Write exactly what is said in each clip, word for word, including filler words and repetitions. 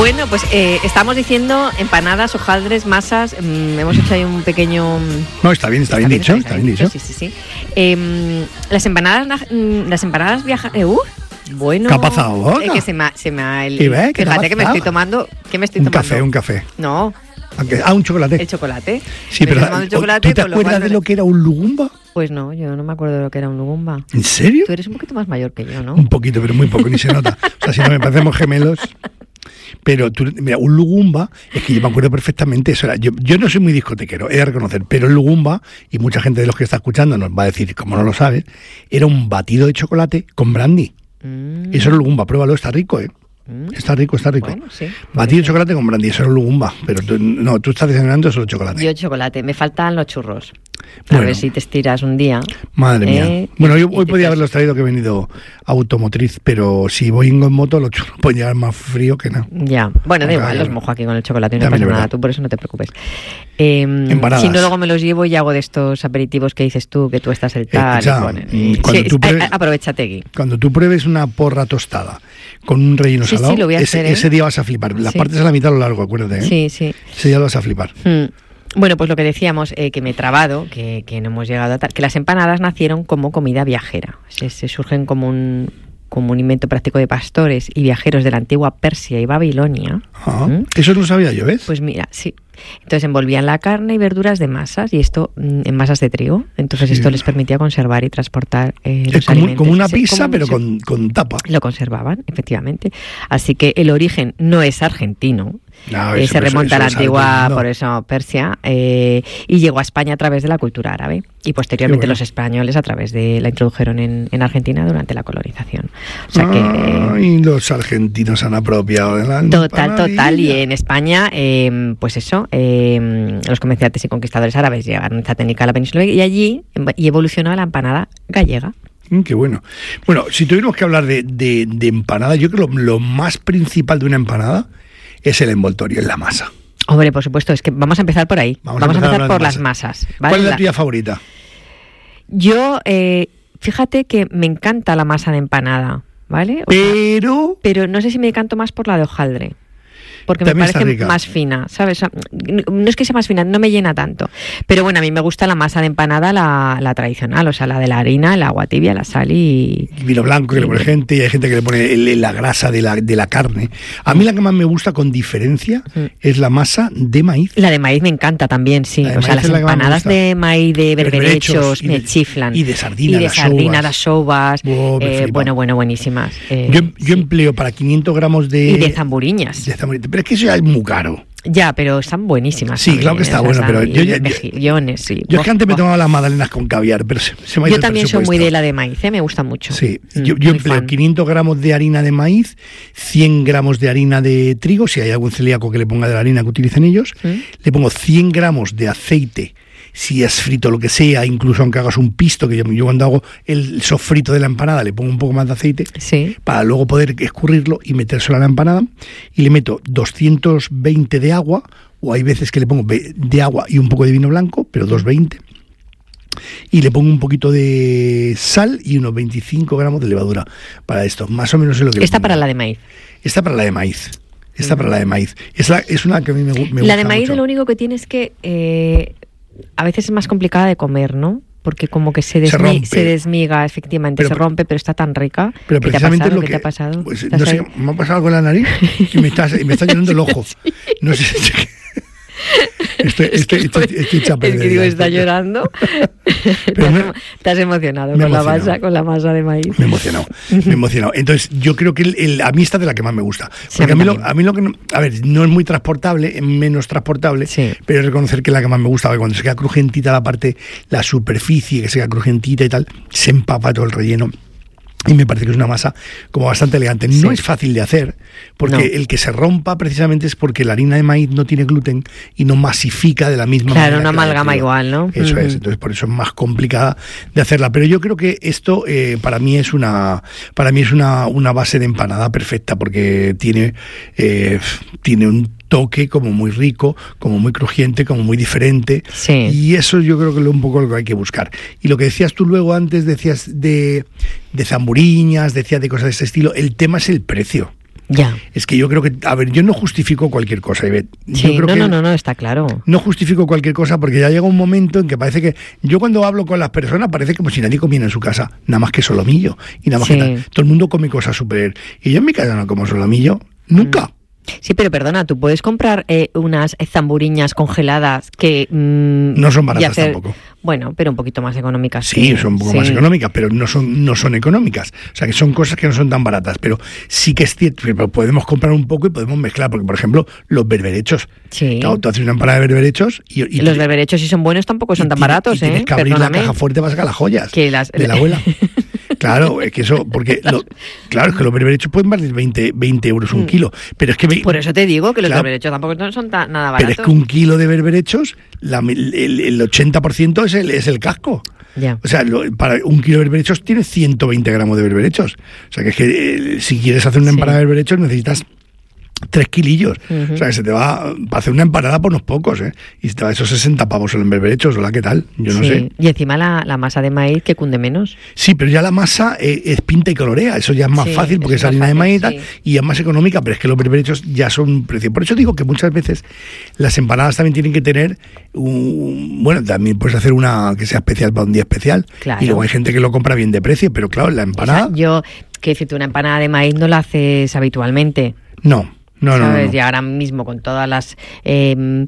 Bueno, pues eh, estamos diciendo empanadas, hojaldres, masas. Mmm, hemos hecho ahí un pequeño... No, está bien, está, está bien, bien dicho, está bien, está bien dicho. Sí, sí, sí. Eh, las empanadas, las empanadas viajan... Eh, uh, bueno... ¿Qué ha pasado ahora? Es que se me ha... Se me ha el, ve, fíjate que me estoy tomando... ¿Qué me estoy un tomando? café, un café. No. Ah, un chocolate. El chocolate. Sí, me pero chocolate, ¿tú te acuerdas de lo que era un lugumba? Pues no, yo no me acuerdo de lo que era un lugumba. ¿En serio? Tú eres un poquito más mayor que yo, ¿no? Un poquito, pero muy poco, ni se nota. O sea, si no me parecemos gemelos... Pero tú, mira, un lugumba, es que yo me acuerdo perfectamente, eso era, yo, yo no soy muy discotequero, he de reconocer, pero el lugumba, y mucha gente de los que está escuchando nos va a decir, como no lo sabes, era un batido de chocolate con brandy. Mm. Eso era el lugumba, pruébalo, está rico, ¿eh? Mm. Está rico, está rico. Bueno, sí, batido de chocolate con brandy, eso era el lugumba, pero tú, no, tú estás desayunando solo chocolate. Yo chocolate, me faltan los churros. Bueno, a ver si te estiras un día. Madre eh, mía. Bueno, yo hoy podía haberlos traído, que he venido automotriz, pero si voy en moto, los churros pueden llegar más frío que nada. Ya, bueno, da igual, los mojo aquí con el chocolate y no pasa nada, tú por eso no te preocupes. Eh, si no, luego me los llevo y hago de estos aperitivos que dices tú, que tú estás el tal. Eh, ya, y ponen, eh, cuando sí, tú pruebes, aprovechate aquí. Cuando tú pruebes una porra tostada con un relleno sí, salado, sí, lo voy a ese, hacer, ¿eh? ese día vas a flipar. Las sí. partes a la mitad a lo largo, acuérdate, ¿eh? Sí, sí. Ese día lo vas a flipar. Hmm. Bueno, pues lo que decíamos, eh, que me he trabado, que, que no hemos llegado a tal, que las empanadas nacieron como comida viajera. Se, se surgen como un, como un invento práctico de pastores y viajeros de la antigua Persia y Babilonia. Ah, ¿Mm? Eso no sabía yo, ¿ves? Pues mira, sí. Entonces envolvían la carne y verduras de masas, y esto en masas de trigo. Entonces sí. Esto les permitía conservar y transportar eh, los es como, alimentos. como una sí, pizza, como pero con, con tapa. Lo conservaban, efectivamente. Así que el origen no es argentino. No, eh, eso, se remonta eso, a la eso antigua, no. por eso, Persia, eh, y llegó a España a través de la cultura árabe. Y posteriormente bueno. los españoles a través de la introdujeron en, en Argentina durante la colonización. O sea ah, que, y los argentinos han apropiado de la Total, total. Y en España, eh, pues eso, eh, los comerciantes y conquistadores árabes llevaron esta técnica a la península y allí y evolucionó a la empanada gallega. Mm, qué bueno. Bueno, si tuviéramos que hablar de, de, de empanada, yo creo que lo, lo más principal de una empanada es el envoltorio, es la masa. Hombre, por supuesto, es que vamos a empezar por ahí. Vamos, vamos a empezar, a empezar por las masas. ¿Vale? ¿Cuál es la tuya favorita? Yo, eh, fíjate que me encanta la masa de empanada, ¿vale? O pero... sea, pero no sé si me decanto más por la de hojaldre. Porque me parece más fina, ¿sabes? No es que sea más fina, no me llena tanto. Pero bueno, a mí me gusta la masa de empanada, la, la tradicional, o sea, la de la harina, el agua tibia, la sal y... y vino blanco, que le pone gente, y hay gente que le pone el, la grasa de la, de la carne. A mí la que más me gusta, con diferencia, mm. es la masa de maíz. La de maíz me encanta también, sí. O sea, las empanadas de maíz, de berberechos, me de, chiflan. Y de sardina, y de sardina, las sovas. Oh, eh, bueno, bueno, buenísimas. Eh, yo yo sí. empleo para quinientos gramos de... Y de zamburiñas. De zamburiñas. Pero es que eso ya es muy caro. Ya, pero están buenísimas. Sí, también, claro que está ¿eh? bueno, pero yo ya... Mejillones, sí. Yo es que antes me tomaba las magdalenas con caviar, pero se, se me ha ido Yo también soy muy de la de maíz, ¿eh? Me gusta mucho. Sí, mm, yo, yo empleo fan. quinientos gramos de harina de maíz, cien gramos de harina de trigo, si hay algún celíaco que le ponga de la harina que utilicen ellos, ¿Mm? le pongo cien gramos de aceite, si es frito lo que sea, incluso aunque hagas un pisto, que yo, yo cuando hago el sofrito de la empanada le pongo un poco más de aceite, sí. para luego poder escurrirlo y metérselo a la empanada, y le meto doscientos veinte de agua, o hay veces que le pongo de agua y un poco de vino blanco, pero doscientos veinte, y le pongo un poquito de sal y unos veinticinco gramos de levadura para esto, más o menos es lo que Esta para la de maíz. Esta para la de maíz. Esta mm. para la de maíz. Es, la, es una que a mí me, me gusta mucho. La de maíz mucho. Lo único que tiene es que eh, a veces es más complicada de comer, ¿no? Porque como que se, desmi- se, se desmiga, efectivamente, pero, se rompe, pero está tan rica. Pero ¿Qué precisamente te ha pasado? lo ¿Qué que, te ha pasado? Pues, no sé, me ha pasado con la nariz y me está, me está llenando el ojo. Sí. No sé si... Estoy, estoy, es estoy, estoy, estoy es que digo, está llorando. te, has, me, te has emocionado con la masa, con la masa de maíz. Me he emocionado, me he emocionado. Entonces, yo creo que el, el, a mí esta es de la que más me gusta. Porque sí, a, mí lo, a mí lo que no, a ver, no es muy transportable, es menos transportable, sí. pero es reconocer que es la que más me gusta, porque cuando se queda crujentita la parte, la superficie, que se queda crujentita y tal, se empapa todo el relleno. Y me parece que es una masa como bastante elegante. No sí. es fácil de hacer, porque no. el que se rompa precisamente es porque la harina de maíz no tiene gluten y no masifica de la misma claro, manera. Claro, una amalgama igual, ¿no? Eso uh-huh. es, entonces por eso es más complicada de hacerla. Pero yo creo que esto eh, para mí es una para mí es una, una base de empanada perfecta, porque tiene, eh, tiene un toque como muy rico, como muy crujiente, como muy diferente. Sí. Y eso yo creo que es un poco lo que hay que buscar. Y lo que decías tú luego antes, decías de, de zamburiñas, decías de cosas de ese estilo, el tema es el precio. Ya. Es que yo creo que, a ver, yo no justifico cualquier cosa, Ivette. Sí, yo creo no, que no, no, no, está claro. No justifico cualquier cosa porque ya llega un momento en que parece que, yo cuando hablo con las personas parece como si nadie comiera en su casa, nada más que solomillo, y nada más Sí. que tal. Todo el mundo come cosas súper, y yo en mi casa no como solomillo, nunca. Mm. Sí, pero perdona, tú puedes comprar eh, unas zamburiñas congeladas que... Mm, no son baratas hacer, tampoco. Bueno, pero un poquito más económicas. Sí, que, son un poco sí. más económicas, pero no son no son económicas. O sea, que son cosas que no son tan baratas, pero sí que es cierto que podemos comprar un poco y podemos mezclar, porque, por ejemplo, los berberechos. Sí. Claro, tú haces una empanada de berberechos y... y los berberechos, si son buenos, tampoco son tan tiene, baratos, y tienes ¿eh? que abrir Perdóname. la caja fuerte para sacar las joyas Que las... de la abuela. Claro, es que eso, porque lo, claro, es que los berberechos pueden valer veinte, veinte euros un kilo, pero es que... Por eso te digo que los claro, berberechos tampoco son tan, nada baratos. Pero es que un kilo de berberechos, la, el, el ochenta por ciento es el, es el casco. Ya. O sea, lo, para un kilo de berberechos tiene ciento veinte gramos de berberechos. O sea, que es que eh, si quieres hacer una empanada sí. de berberechos necesitas tres kilillos. Uh-huh. O sea, que se te va para hacer una empanada por unos pocos, ¿eh? Y se te va esos sesenta pavos solo en berberechos, ¿hola? ¿Qué tal? Yo no sí. sé. Y encima la, la masa de maíz que cunde menos. Sí, pero ya la masa eh, es pinta y colorea. Eso ya es más sí, fácil porque es, es harina fácil, de maíz y tal, sí. y es más económica, pero es que los berberechos ya son un precio. Por eso digo que muchas veces las empanadas también tienen que tener un... Bueno, también puedes hacer una que sea especial para un día especial. Claro. Y luego hay gente que lo compra bien de precio, pero claro, la empanada... O sea, yo, que decirte, una empanada de maíz no la haces habitualmente. No. No, no, ¿sabes? no, no. Y ahora mismo con todas las eh,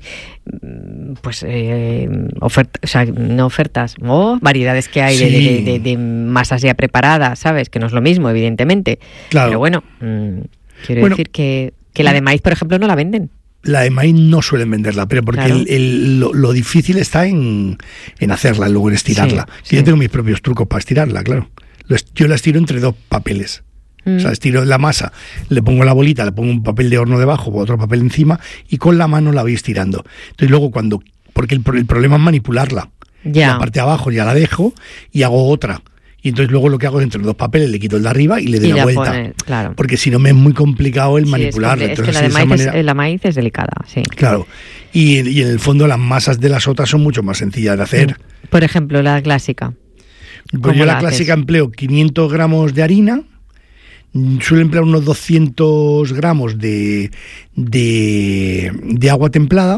pues eh, ofertas, o sea, no ofertas, oh, variedades que hay sí. de, de, de, de masas ya preparadas, ¿sabes? Que no es lo mismo, evidentemente. Claro. Pero bueno, mmm, quiero bueno, decir que, que la de maíz, por ejemplo, no la venden. La de maíz no suelen venderla, pero porque claro. el, el, lo, lo difícil está en, en hacerla, luego en estirarla. Sí, sí. Yo tengo mis propios trucos para estirarla, claro. Yo la estiro entre dos papeles. O sea, estiro la masa, le pongo la bolita, le pongo un papel de horno debajo o otro papel encima y con la mano la voy estirando. Entonces luego cuando, porque el, el problema es manipularla. Ya. La parte de abajo ya la dejo y hago otra. Y entonces luego lo que hago es entre los dos papeles le quito el de arriba y le doy y la vuelta. Pone, claro. Porque si no me es muy complicado el sí, manipularla. Es, entonces, es que la, de maíz manera, es, la maíz es delicada, sí. Claro. Y, y en el fondo las masas de las otras son mucho más sencillas de hacer. Por ejemplo, la clásica. Pues yo la, la clásica empleo quinientos gramos de harina. Suelo emplear unos doscientos gramos de, de, de agua templada,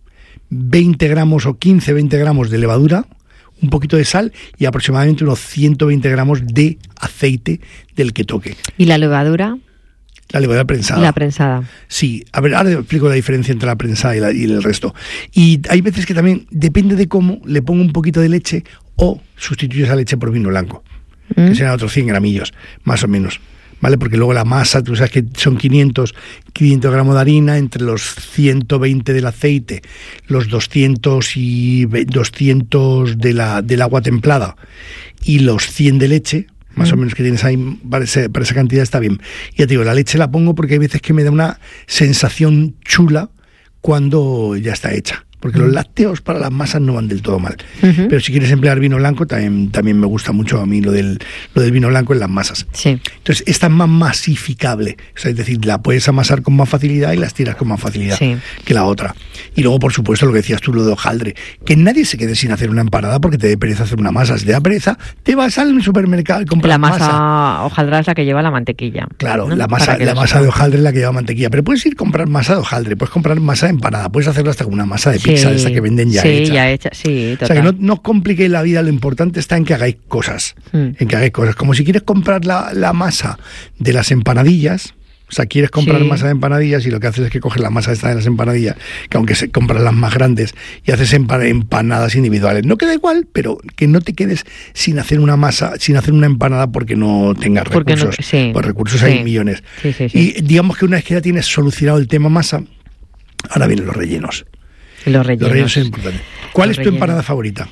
veinte gramos o quince, veinte gramos de levadura, un poquito de sal y aproximadamente unos ciento veinte gramos de aceite del que toque. ¿Y la levadura? La levadura prensada. La prensada. Sí, a ver, ahora explico la diferencia entre la prensada y, la, y el resto. Y hay veces que también, depende de cómo, le pongo un poquito de leche o sustituyo esa leche por vino blanco, ¿Mm? que serán otros cien gramillos, más o menos. ¿Vale? Porque luego la masa, tú sabes que son quinientos, quinientos gramos de harina, entre los ciento veinte del aceite, los doscientos y doscientos de la, del agua templada y los cien de leche, más mm. o menos que tienes ahí, para, ese, para esa cantidad está bien. Y ya te digo, la leche la pongo porque hay veces que me da una sensación chula cuando ya está hecha. Porque los lácteos para las masas no van del todo mal. Uh-huh. Pero si quieres emplear vino blanco, también, también me gusta mucho a mí lo del, lo del vino blanco en las masas. Sí. Entonces, esta es más masificable. O sea, es decir, la puedes amasar con más facilidad y las tiras con más facilidad sí. que la otra. Y luego, por supuesto, lo que decías tú, lo de hojaldre. Que nadie se quede sin hacer una empanada porque te dé pereza hacer una masa. Si te da pereza, te vas al supermercado y compras la masa. La masa masa hojaldre es la que lleva la mantequilla. Claro, ¿no? la masa, la masa de hojaldre es la que lleva mantequilla. Pero puedes ir a comprar masa de hojaldre, puedes comprar masa de empanada, puedes hacerlo hasta con una masa de pizza, sí. de esta que venden ya sí, hecha. ya hecha. Sí, total. O sea, que no, no os compliquéis la vida, lo importante está en que hagáis cosas. Mm. En que hagáis cosas. Como si quieres comprar la, la masa de las empanadillas. O sea, quieres comprar sí. masa de empanadillas y lo que haces es que coges la masa esta de las empanadillas, que aunque se compras las más grandes y haces empanadas individuales. No queda igual, pero que no te quedes sin hacer una masa, sin hacer una empanada porque no tengas porque recursos. No, sí. Pues recursos sí. hay millones. Sí, sí, sí. Y digamos que una vez que ya tienes solucionado el tema masa, ahora vienen los rellenos. Los rellenos. Los rellenos son importantes. ¿Cuál los es tu rellenos. empanada favorita?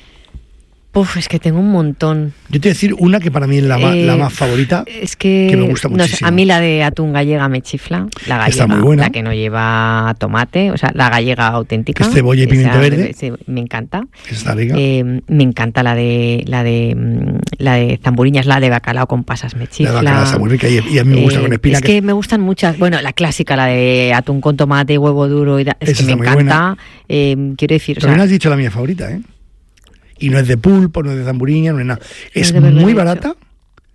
Uf, es que tengo un montón. Yo te voy a decir una que para mí es la, eh, más, la más favorita, es que, que me gusta muchísimo. No sé, a mí la de atún gallega me chifla. La gallega, está muy buena. La que no lleva tomate, o sea, la gallega auténtica. Es cebolla y pimiento verde. Sí, me encanta. Está rica. Eh, me encanta la de la de la de zamburiñas, la de bacalao con pasas me chifla. La de bacalao está muy rica y, y a mí me gusta eh, con espinaca. Es que me gustan muchas. Bueno, la clásica, la de atún con tomate, huevo duro y da, es Esa que me encanta. Eh, quiero decir, también o sea, has dicho la mía favorita, ¿eh? Y no es de pulpo, no es de zamburiña, no es nada. Es, es muy barata,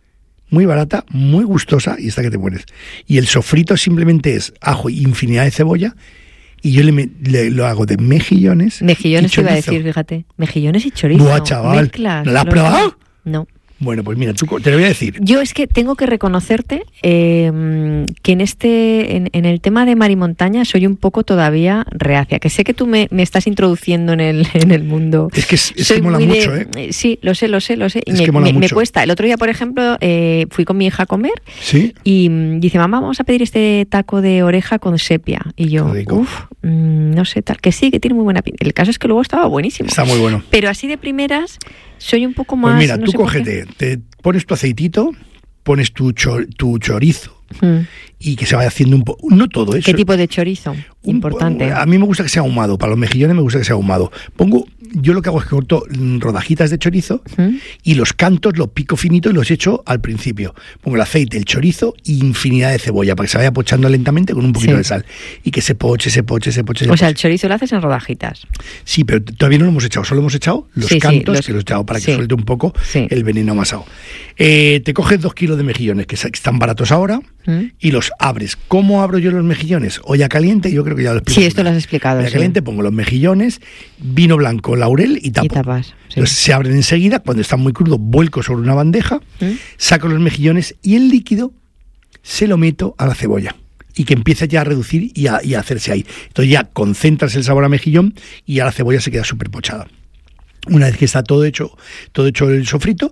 muy barata, muy gustosa y esta que te mueres. Y el sofrito simplemente es ajo y infinidad de cebolla y yo le, le lo hago de mejillones. Mejillones te iba a decir, fíjate. Mejillones y chorizo. Buah, chaval. Mezclas, ¿No la has probado? No. Bueno, pues mira, tú, te lo voy a decir. Yo es que tengo que reconocerte eh, que en este, en, en el tema de mar y montaña soy un poco todavía reacia, que sé que tú me, me estás introduciendo en el, en el mundo. Es que, es, es que mola mucho, de, ¿eh? Sí, lo sé, lo sé, lo sé. Y es me, que mola me, mucho. me cuesta. El otro día, por ejemplo, eh, fui con mi hija a comer. ¿Sí? Y mm, dice, mamá, vamos a pedir este taco de oreja con sepia. Y yo, uff, mmm, no sé, tal, que sí, que tiene muy buena pinta. El caso es que luego estaba buenísimo. Está muy bueno. Pero así de primeras soy un poco más... Pues mira, no tú sé cógete, te pones tu aceitito, pones tu, cho, tu chorizo mm. y que se vaya haciendo un poco... No todo eso. ¿Qué tipo de chorizo? Un, Importante. A mí me gusta que sea ahumado, para los mejillones me gusta que sea ahumado. Pongo... Yo lo que hago es que corto rodajitas de chorizo ¿Mm? y los cantos los pico finito y los echo al principio. Pongo el aceite, el chorizo y infinidad de cebolla para que se vaya pochando lentamente con un poquito sí. de sal. Y que se poche, se poche, se poche. Se o poche. sea, el chorizo lo haces en rodajitas. Sí, pero todavía no lo hemos echado. Solo hemos echado los sí, cantos, sí, los... que los he echado para que sí. suelte un poco sí. el veneno amasado. Eh, te coges dos kilos de mejillones, que están baratos ahora, ¿Mm? y los abres. ¿Cómo abro yo los mejillones? Olla caliente, yo creo que ya lo explico. Sí, esto lo has explicado. Olla sí. caliente, pongo los mejillones, vino blanco, laurel y tapo. Y tapas, sí. Entonces se abren enseguida, cuando están muy crudos, vuelco sobre una bandeja, ¿Mm? saco los mejillones y el líquido se lo meto a la cebolla. Y que empiece ya a reducir y a, y a hacerse ahí. Entonces ya concentras el sabor a mejillón y ya la cebolla se queda súper pochada. Una vez que está todo hecho, todo hecho el sofrito,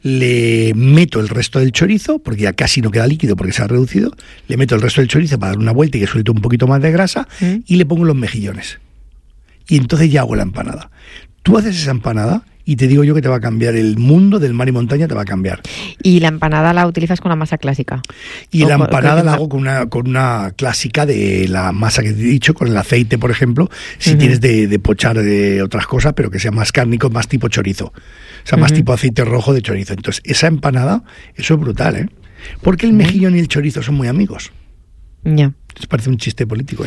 le meto el resto del chorizo, porque ya casi no queda líquido porque se ha reducido, le meto el resto del chorizo para dar una vuelta y que suelte un poquito más de grasa, ¿Mm? y le pongo los mejillones. Y entonces ya hago la empanada. Tú haces esa empanada y te digo yo que te va a cambiar el mundo del mar y montaña, te va a cambiar. ¿Y la empanada la utilizas con la masa clásica? Y la empanada la hago con una, con una clásica de la masa que te he dicho, con el aceite, por ejemplo, si uh-huh. tienes de, de pochar de otras cosas, pero que sea más cárnico, más tipo chorizo. O sea, uh-huh. más tipo aceite rojo de chorizo. Entonces, esa empanada, eso es brutal, ¿eh? Porque el mejillón y el chorizo son muy amigos. Ya. Yeah. Eso parece un chiste político ahí.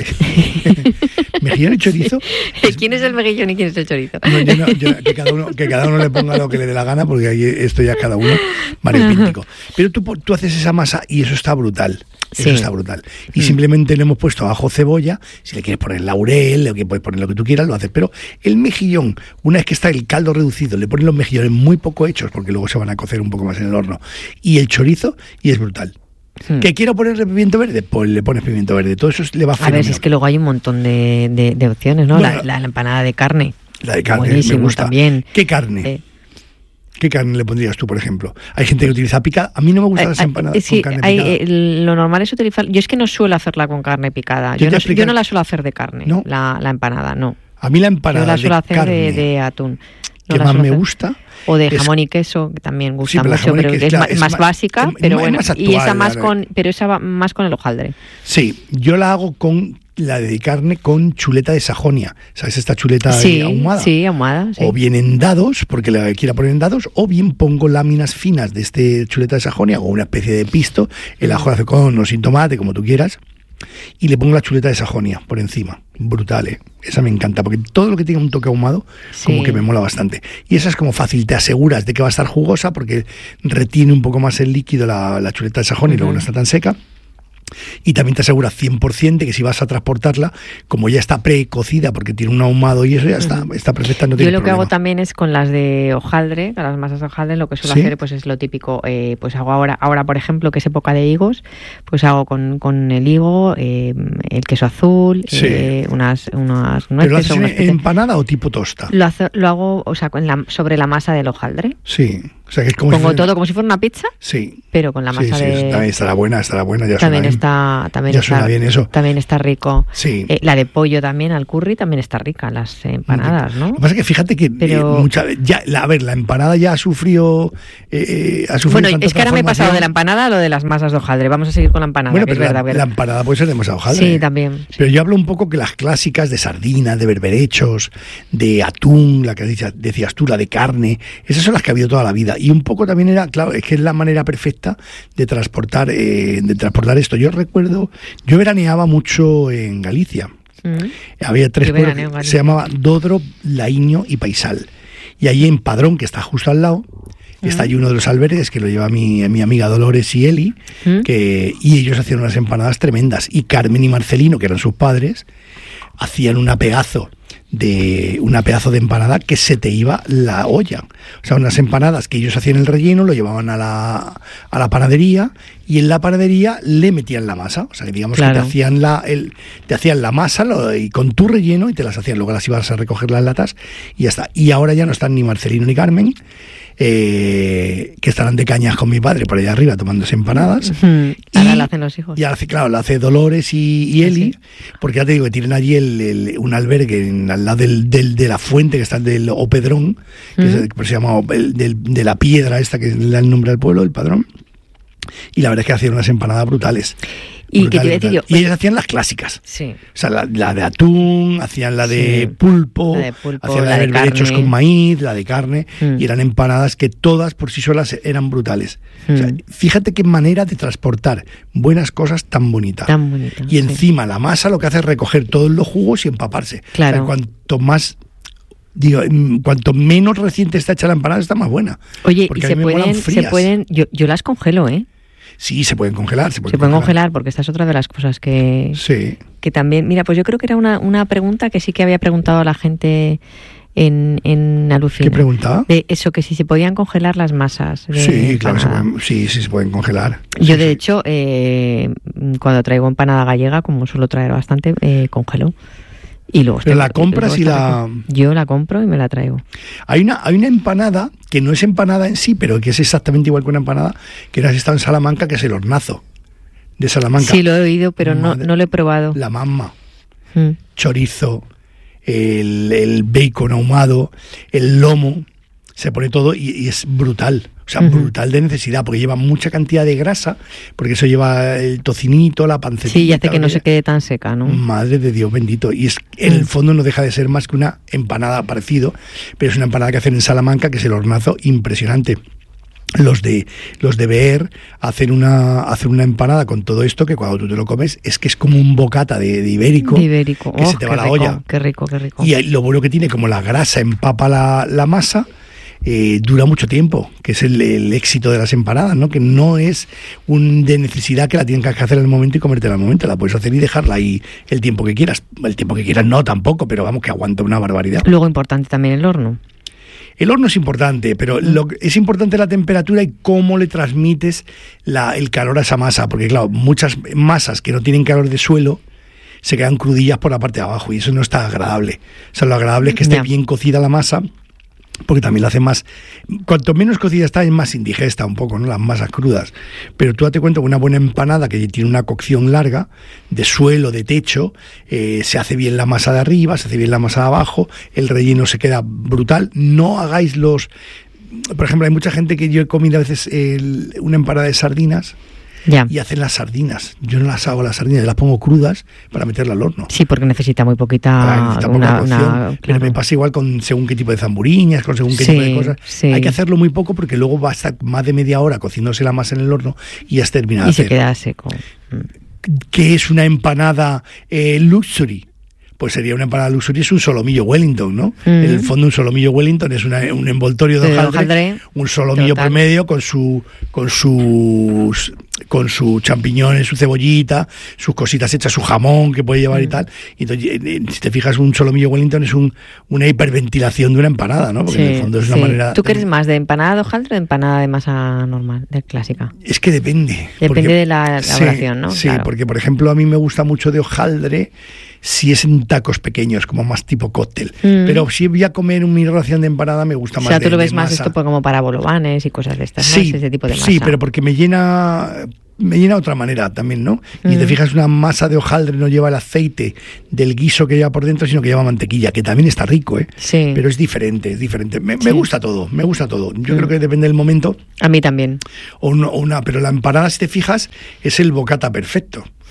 Mejillón y chorizo. Sí. ¿Quién es el mejillón y quién es el chorizo? No, yo no, yo, que, cada uno, que cada uno le ponga lo que le dé la gana, porque ahí esto ya cada uno variopíntico. Pero tú, tú haces esa masa y eso está brutal. Eso sí. está brutal. Y mm. simplemente le hemos puesto ajo, cebolla. Si le quieres poner laurel, le puedes poner lo que tú quieras, lo haces. Pero el mejillón, una vez que está el caldo reducido, le pones los mejillones muy poco hechos, porque luego se van a cocer un poco más en el horno, y el chorizo, y es brutal. Hmm. ¿Que quiero ponerle pimiento verde? Pues le pones pimiento verde. Todo eso le va a fenomenal. A ver, si es que luego hay un montón de, de, de opciones, ¿no? Bueno, la, la, la empanada de carne. La de carne, buenísimo, me gusta. También. ¿Qué carne? Eh. ¿Qué carne le pondrías tú, por ejemplo? Hay gente que utiliza picada. A mí no me gustan las empanadas sí, con carne hay, picada. Eh, lo normal es utilizar... Yo es que no suelo hacerla con carne picada. Yo, yo, no, yo no la suelo hacer de carne, ¿no? la, la empanada, no. A mí la empanada yo la suelo de hacer carne de, de atún. No que más me hacer. gusta... O de jamón es, y queso, que también gusta sí, pero mucho, pero que es, claro, es más, más básica, es, pero bueno, más actual, y esa más claro. con, pero esa va más con el hojaldre. Sí, yo la hago con la de carne con chuleta de Sajonia, ¿sabes? Esta chuleta sí, ahumada. Sí, ahumada. Sí. O bien en dados, porque la quiera poner en dados, o bien pongo láminas finas de este chuleta de Sajonia, o una especie de pisto, el ajo de con o sin tomate, como tú quieras, y le pongo la chuleta de Sajonia por encima. Brutal, ¿eh? Esa me encanta, porque todo lo que tenga un toque ahumado, sí. como que me mola bastante. Y esa es como fácil, te aseguras de que va a estar jugosa, porque retiene un poco más el líquido la, la chuleta de Sajonia, uh-huh. y luego no está tan seca. Y también te aseguras cien por ciento de que si vas a transportarla, como ya está precocida porque tiene un ahumado y eso ya está, uh-huh. está perfecta, no tiene Yo lo problema. que hago también es con las de hojaldre, con las masas de hojaldre, lo que suelo ¿Sí? hacer pues es lo típico, eh, pues hago ahora, ahora por ejemplo, que es época de higos, pues hago con, con el higo, eh, el queso azul, sí. eh, unas, unas nueces. ¿Pero lo haces o en especie... empanada o tipo tosta? Lo, hace, lo hago, o sea, con la, sobre la masa del hojaldre. Sí. O sea, que es como Pongo si fuera... todo como si fuera una pizza, sí. pero con la masa sí, sí, de... También estará buena, estará buena. Ya también suena está, bien. también ya está, suena bien eso. También está rico. Sí. Eh, la de pollo también, al curry, también está rica, las empanadas, ¿no? Lo que pasa es que fíjate que pero... eh, mucha, ya, la, a ver, la empanada ya ha sufrido... Eh, ha sufrido bueno, es que ahora me he pasado de la empanada a lo de las masas de hojaldre. Vamos a seguir con la empanada, bueno, que pero es verdad. La, verdad. la empanada puede ser de masa de hojaldre. Sí, también. Pero sí. yo hablo un poco que las clásicas de sardina, de berberechos, de atún, la que decías tú, la de carne, esas son las que ha habido toda la vida. Y un poco también era, claro, es que es la manera perfecta de transportar eh, de transportar esto. Yo recuerdo, yo veraneaba mucho en Galicia. Mm. Había tres pueblos que se llamaba Dodro, Laíño y Paisal. Y allí en Padrón, que está justo al lado, Y está allí uno de los albergues que lo lleva mi, mi amiga Dolores y Eli, ¿Mm? que, y ellos hacían unas empanadas tremendas. Y Carmen y Marcelino, que eran sus padres, hacían una pedazo de una pedazo de empanada que se te iba la olla. O sea, unas empanadas que ellos hacían el relleno, lo llevaban a la, a la panadería, y en la panadería le metían la masa. O sea, que digamos claro. que te hacían la, el, te hacían la masa lo, y con tu relleno, y te las hacían. Luego las ibas a recoger las latas y ya está. Y ahora ya no están ni Marcelino ni Carmen, eh, que estarán de cañas con mi padre por allá arriba tomándose empanadas. Uh-huh. Ahora la hacen los hijos. Y ahora, claro, la hace Dolores y, y Eli, ¿sí? Porque ya te digo que tienen allí el, el, un albergue en, al lado del, del, de la fuente, que está el del O Pedrón, que uh-huh. es el, se llama el, del, de la piedra esta que le da el nombre al pueblo, el Padrón. Y la verdad es que hacían unas empanadas brutales. ¿Y qué te decía yo? Y ellas hacían las clásicas. Sí. O sea, la, la de atún, hacían la de, sí. pulpo, la de pulpo, hacían la, la de, de berberechos con maíz, la de carne, mm. y eran empanadas que todas por sí solas eran brutales. Mm. O sea, fíjate qué manera de transportar buenas cosas tan bonita. Tan bonita. Y encima sí. la masa lo que hace es recoger todos los jugos y empaparse. Claro. O sea, cuanto más... Digo, cuanto menos reciente está hecha la empanada, está más buena. Oye, y se pueden, se pueden, yo, yo las congelo, ¿eh? Sí, se pueden congelar. Se pueden, se pueden congelar. congelar, porque esta es otra de las cosas que, sí. que también... Mira, pues yo creo que era una, una pregunta que sí que había preguntado a la gente en, en Alucina. ¿Qué preguntaba? De eso, que si se podían congelar las masas. De sí, claro, se pueden, sí, sí se pueden congelar. Yo, sí, de sí. hecho, eh, cuando traigo empanada gallega, como suelo traer bastante, eh, congelo. Y luego pero la compras y la... Yo la compro y me la traigo. Hay una, hay una empanada que no es empanada en sí, pero que es exactamente igual que una empanada, que no has estado en Salamanca, que es el hornazo de Salamanca. Sí, lo he oído, pero no, no lo he probado. La mamma, mm. chorizo, el, el bacon ahumado, el lomo, se pone todo y, y es brutal. O sea, uh-huh. brutal de necesidad, porque lleva mucha cantidad de grasa, porque eso lleva el tocinito, la pancetita. Sí, y hace que no se quede tan seca, ¿no? Madre de Dios bendito. Y es en uh-huh. el fondo no deja de ser más que una empanada parecido, pero es una empanada que hacen en Salamanca, que es el hornazo impresionante. Los de los de Beer hacen una hacen una empanada con todo esto que cuando tú te lo comes es que es como un bocata de, de ibérico, de ibérico. que oh, se te va la rico, olla. Qué rico, qué rico. Y lo bueno que tiene, como la grasa empapa la, la masa, Eh, dura mucho tiempo, que es el, el éxito de las empanadas, ¿no? Que no es un de necesidad que la tienes que hacer en el momento y comértela al momento, la puedes hacer y dejarla ahí el tiempo que quieras. El tiempo que quieras no, tampoco, pero vamos, que aguanta una barbaridad. Luego importante también el horno. El horno es importante, pero lo, es importante la temperatura y cómo le transmites la, el calor a esa masa, porque claro, muchas masas que no tienen calor de suelo se quedan crudillas por la parte de abajo y eso no está agradable. O sea, lo agradable es que esté yeah. bien cocida la masa, porque también la hace más, cuanto menos cocida está es más indigesta un poco, ¿no? Las masas crudas, pero tú date cuenta que una buena empanada que tiene una cocción larga de suelo, de techo, eh, se hace bien la masa de arriba, se hace bien la masa de abajo, el relleno se queda brutal. No hagáis los, por ejemplo, hay mucha gente que yo he comido a veces el, una empanada de sardinas Ya. y hacen las sardinas. Yo no las hago las sardinas, las pongo crudas para meterlas al horno. Sí, porque necesita muy poquita, claro, necesita una, poca cocción, una, pero claro. me pasa igual con según qué tipo de zamburiñas, con según qué sí, tipo de cosas. Sí. Hay que hacerlo muy poco porque luego va a estar más de media hora cocinándose la masa en el horno y ya está terminada. Y se queda seco. ¿Qué es una empanada eh, luxury? Pues sería una empanada luxury, es un solomillo Wellington, ¿no? Mm. En el fondo un solomillo Wellington es una, un envoltorio de, de hojaldre, hojaldre, un solomillo total. Por medio con su con sus con sus champiñones, su cebollita, sus cositas hechas, su jamón que puede llevar mm. y tal. Y entonces, si te fijas, un solomillo Wellington es un, una hiperventilación de una empanada, ¿no? Porque sí, en el fondo es una sí. manera... ¿Tú quieres más de empanada de hojaldre o de empanada de masa normal, de clásica? Es que depende. Depende porque, de la elaboración, sí, ¿no? Sí, claro. Porque, por ejemplo, a mí me gusta mucho de hojaldre si es en tacos pequeños, como más tipo cóctel. Mm. Pero si voy a comer mi ración de empanada, me gusta más de O sea, tú lo ves de más masa. Esto como para bolovanes y cosas de estas, sí, ¿no? Ese tipo de masa. Sí, pero porque me llena... me llena de otra manera también, ¿no? Y mm. te fijas, una masa de hojaldre no lleva el aceite del guiso que lleva por dentro, sino que lleva mantequilla, que también está rico, ¿eh? Sí. Pero es diferente, es diferente. Me, sí. me gusta todo, me gusta todo. Yo mm. creo que depende del momento. A mí también. O, no, o una, pero la empanada, si te fijas, es el bocata perfecto.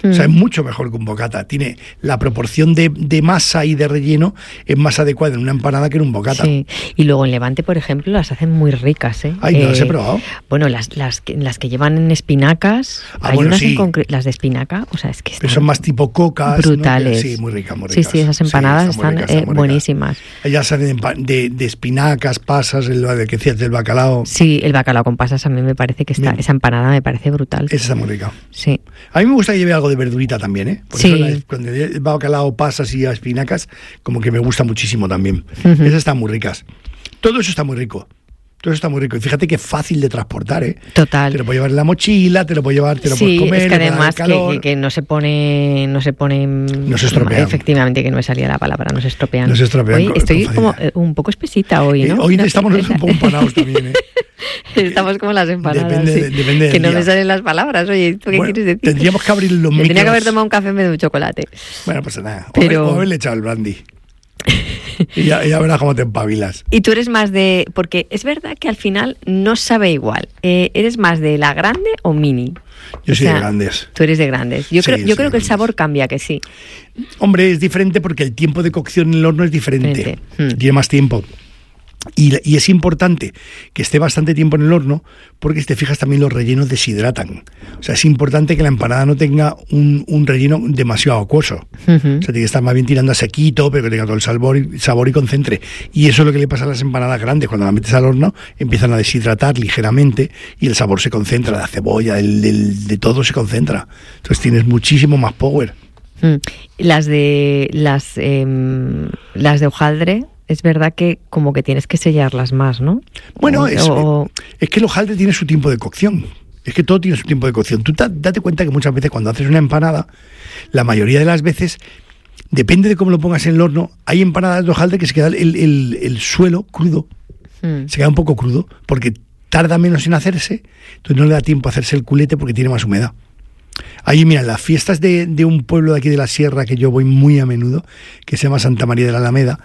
O sea, es mucho mejor que un bocata. Tiene la proporción de, de masa y de relleno es más adecuada en una empanada que en un bocata. Sí. Y luego en Levante, por ejemplo, las hacen muy ricas, ¿eh? Ay, no eh, las he probado. Bueno, las, las, que, las que llevan espinacas, ah, hay bueno, unas sí. en concreto, las de espinaca, o sea, es que están... Pero son más tipo cocas. Brutales. ¿no? Sí, muy ricas, muy ricas. Sí, sí, esas empanadas sí, están, están, ricas, eh, están buenísimas. Ellas salen de, de, de espinacas, pasas, el de que decías del bacalao. Sí, el bacalao con pasas a mí me parece que está, Bien. esa empanada me parece brutal. Esa está muy rica. Sí. A mí me gusta que lleve algo de verdurita también, ¿eh? Por sí. eso la, cuando el bacalao, pasas y espinacas, como que me gusta muchísimo también. Uh-huh. Esas están muy ricas. Todo eso está muy rico. Todo eso está muy rico. Y fíjate que es fácil de transportar, ¿eh? Total. Te lo puedes llevar en la mochila, te lo puedes llevar, te lo sí, puedes comer. Sí, es que además que, que, que no se pone... No se pone... No se estropean. Efectivamente, que no me salía la palabra, no se estropean. No se estropean. Hoy con, estoy con como un poco espesita hoy, ¿no? Eh, hoy no, estamos no, un poco empanados también, ¿eh? Estamos como las empanadas. Depende, sí. de, depende que no día. me salen las palabras. Oye, ¿tú qué bueno, quieres decir? Tendríamos que abrir los micros. Tenía que haber tomado un café en vez de un chocolate. Bueno, pues nada. Pero... O haberle echado el brandy. Y ya, ya verás cómo te empabilas. Y tú eres más de... Porque es verdad que al final no sabe igual. Eh, ¿Eres más de la grande o mini? Yo o soy sea, de grandes. Tú eres de grandes. Yo sí, creo, yo creo que el grandes. sabor cambia, que sí. Hombre, es diferente porque el tiempo de cocción en el horno es diferente. diferente. Hmm. Tiene más tiempo. Y, y es importante que esté bastante tiempo en el horno porque si te fijas también los rellenos deshidratan. O sea, es importante que la empanada no tenga un, un relleno demasiado acuoso. Uh-huh. O sea, tiene que estar más bien tirando a sequito, pero que tenga todo el sabor y, sabor y concentre. Y eso es lo que le pasa a las empanadas grandes. Cuando las metes al horno empiezan a deshidratar ligeramente y el sabor se concentra, la cebolla, del, del, de todo se concentra. Entonces tienes muchísimo más power. Uh-huh. Las de las, eh, las de hojaldre... Es verdad que como que tienes que sellarlas más, ¿no? Bueno, o, es, o... es que el hojaldre tiene su tiempo de cocción. Es que todo tiene su tiempo de cocción. Tú t- date cuenta que muchas veces cuando haces una empanada, la mayoría de las veces, depende de cómo lo pongas en el horno, hay empanadas de hojaldre que se queda el, el, el suelo crudo, hmm. se queda un poco crudo, porque tarda menos en hacerse, entonces no le da tiempo a hacerse el culete porque tiene más humedad. Ahí, mira, en las fiestas de, de un pueblo de aquí de la sierra que yo voy muy a menudo, que se llama Santa María de la Alameda,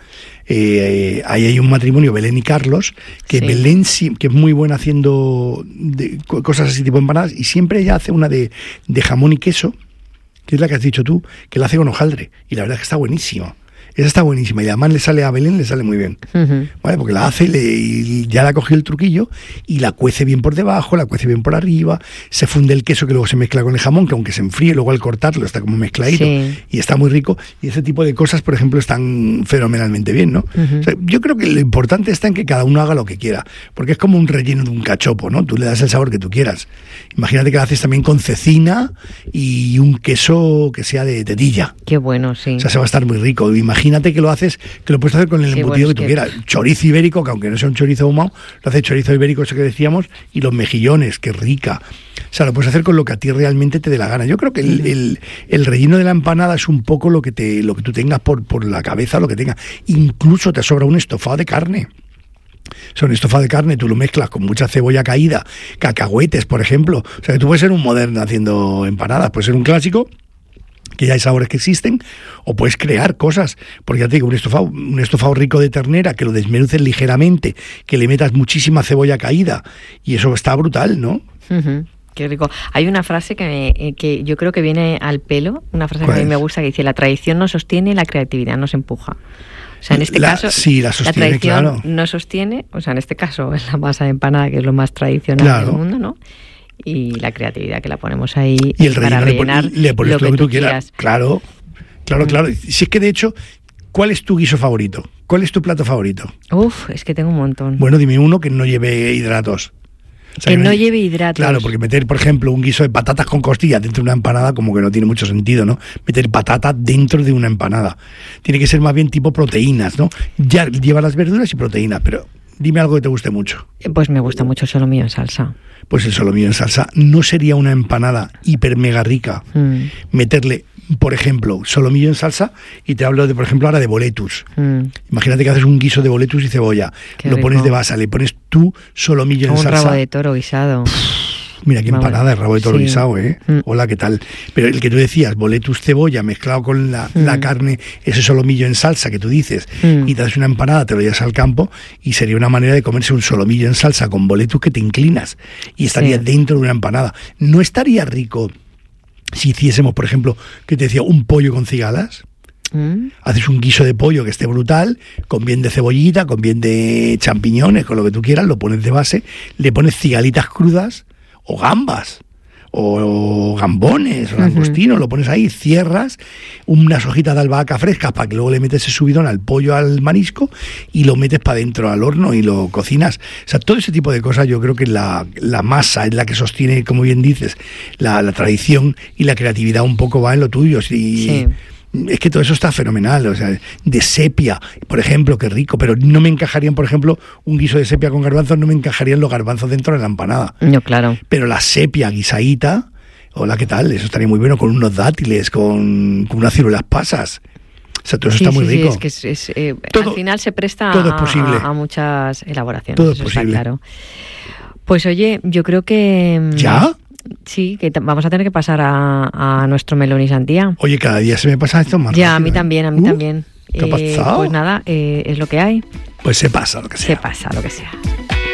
eh, ahí hay un matrimonio, Belén y Carlos, que sí. Belén, que es muy buena haciendo de, cosas así tipo empanadas, y siempre ella hace una de, de jamón y queso, que es la que has dicho tú, que la hace con hojaldre, y la verdad es que está buenísima. Esa está buenísima y además le sale a Belén, le sale muy bien. Uh-huh. ¿Vale? Porque la hace le, y ya la ha cogido el truquillo y la cuece bien por debajo, la cuece bien por arriba, se funde el queso que luego se mezcla con el jamón, que aunque se enfríe, luego al cortarlo está como mezcladito sí. y está muy rico. Y ese tipo de cosas, por ejemplo, están fenomenalmente bien, ¿no? Uh-huh. O sea, yo creo que lo importante está en que cada uno haga lo que quiera, porque es como un relleno de un cachopo, ¿no? Tú le das el sabor que tú quieras. Imagínate que lo haces también con cecina y un queso que sea de tetilla. Qué bueno, sí. O sea, se va a estar muy rico. Imagínate que lo haces, que lo puedes hacer con el sí, embutido bueno, que tú que... quieras. Chorizo ibérico, que aunque no sea un chorizo ahumado, lo hace chorizo ibérico, eso que decíamos, y los mejillones, que rica. O sea, lo puedes hacer con lo que a ti realmente te dé la gana. Yo creo que el, el, el relleno de la empanada es un poco lo que te lo que tú tengas por, por la cabeza, lo que tengas. Incluso te sobra un estofado de carne. Son estofado de carne, tú lo mezclas con mucha cebolla caída, cacahuetes, por ejemplo. O sea, que tú puedes ser un moderno haciendo empanadas, puedes ser un clásico, que ya hay sabores que existen, o puedes crear cosas, porque ya te digo, un estofado, un estofado rico de ternera, que lo desmenuces ligeramente, que le metas muchísima cebolla caída, y eso está brutal, ¿no? Uh-huh. Qué rico. Hay una frase que, me, que yo creo que viene al pelo, una frase que a mí me gusta, que dice: la tradición nos sostiene y la creatividad nos empuja. O sea, en este la, caso, sí, la, sostiene, la tradición claro. no sostiene, o sea, en este caso es la masa de empanada, que es lo más tradicional claro. del mundo, ¿no? Y la creatividad que la ponemos ahí y el para rellenar le, le pones lo, que lo que tú quieras. quieras. Claro, claro, claro. Si es que de hecho, ¿cuál es tu guiso favorito? ¿Cuál es tu plato favorito? Uf, es que tengo un montón. Bueno, dime uno que no lleve hidratos. O sea, que, que no lleve hidratos. Claro, porque meter, por ejemplo, un guiso de patatas con costillas dentro de una empanada como que no tiene mucho sentido, ¿no? Meter patatas dentro de una empanada. Tiene que ser más bien tipo proteínas, ¿no? Ya lleva las verduras y proteínas, pero dime algo que te guste mucho. Pues me gusta mucho el solomillo en salsa. Pues el solomillo en salsa no sería una empanada hiper mega rica. Mm. Meterle, por ejemplo, solomillo en salsa, y te hablo de, por ejemplo, ahora de boletus. Mm. Imagínate que haces un guiso de boletus y cebolla. Qué lo rico. Pones de base, le pones tu solomillo en un salsa. Un rabo de toro guisado. Mira qué empanada, el rabo de toro sí. guisado, ¿eh? Mm. Hola, ¿qué tal? Pero el que tú decías, boletus, cebolla, mezclado con la, mm. la carne, ese solomillo en salsa que tú dices, mm. y te das una empanada, te lo llevas al campo, y sería una manera de comerse un solomillo en salsa con boletus que te inclinas, y estaría sí. dentro de una empanada. No estaría rico si hiciésemos, por ejemplo, que te decía, un pollo con cigalas. Mm. Haces un guiso de pollo que esté brutal, con bien de cebollita, con bien de champiñones, con lo que tú quieras, lo pones de base, le pones cigalitas crudas o gambas o gambones o langostinos, uh-huh. lo pones ahí, cierras, unas hojitas de albahaca frescas para que luego le metes ese subidón al pollo, al marisco, y lo metes para adentro al horno y lo cocinas. O sea, todo ese tipo de cosas yo creo que la, la masa es la que sostiene, como bien dices, la, la tradición, y la creatividad un poco va en lo tuyo. Si, sí. Es que todo eso está fenomenal, o sea, de sepia, por ejemplo, qué rico, pero no me encajarían, por ejemplo, un guiso de sepia con garbanzos, no me encajarían los garbanzos dentro de la empanada. No, claro. Pero la sepia guisadita, hola, ¿qué tal? Eso estaría muy bueno, con unos dátiles, con, con unas ciruelas pasas. O sea, todo eso sí, está muy sí, rico. Sí, es que es, es, eh, todo, al final se presta todo es posible. A, a muchas elaboraciones. Todo es eso posible. Está claro. Pues oye, yo creo que... ¿Ya? Sí, que t- vamos a tener que pasar a, a nuestro melón y sandía. Oye, cada día se me pasa esto más Ya, rápido, a mí también, a mí uh, también. ¿Qué ha eh, pasado? Pues nada, eh, es lo que hay. Pues se pasa lo que sea. Se pasa lo que sea.